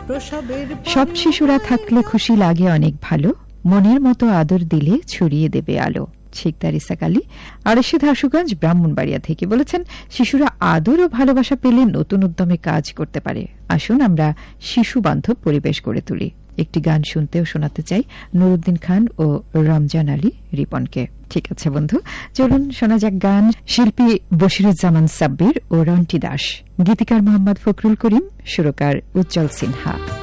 সব শিশুরা থাকলে খুশি লাগে অনেক ভালো, মনের মতো আদর দিলে ছড়িয়ে দেবে আলো। শিকদার ইসাক আলী, আড়শে ধাসুগঞ্জ, ব্রাহ্মণবাড়িয়া থেকে বলেছেন, শিশুরা আদর ও ভালোবাসা পেলে নতুন উদ্যমে কাজ করতে পারে। আসুন আমরা শিশু বান্ধব পরিবেশ গড়ে তুলি। একটি গান শুনতেও শোনাতে চাই নুরুদ্দিন খান ও রমজান আলী রিপনকে। ঠিক আছে বন্ধু, চলুন শোনা যাক গান। শিল্পী বশিরুজ্জামান সাব্বির ও রন্টি দাস, গীতিকার মোহাম্মদ ফখরুল করিম, সুরকার উজ্জ্বল সিনহা।